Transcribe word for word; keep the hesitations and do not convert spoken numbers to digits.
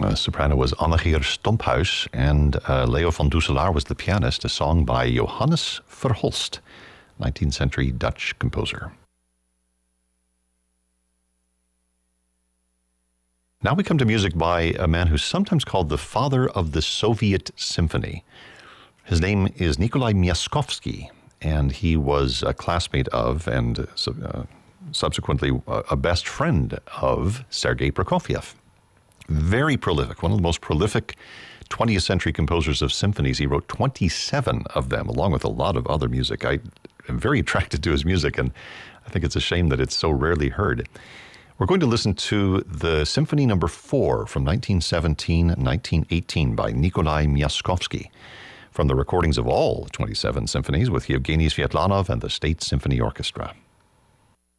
Uh, soprano was Annegeer Stomphuis, and uh, Leo van Dusselaar was the pianist, a song by Johannes Verhulst, nineteenth century Dutch composer. Now we come to music by a man who's sometimes called the father of the Soviet symphony. His name is Nikolai Myaskovsky, and he was a classmate of and uh, subsequently a best friend of Sergei Prokofiev. Very prolific, one of the most prolific twentieth century composers of symphonies. He wrote twenty-seven of them, along with a lot of other music. I am very attracted to his music, and I think it's a shame that it's so rarely heard. We're going to listen to the Symphony Number Four from nineteen seventeen nineteen eighteen by Nikolai Myaskovsky, from the recordings of all twenty-seven symphonies with Yevgeny Sviatlanov and the State Symphony Orchestra.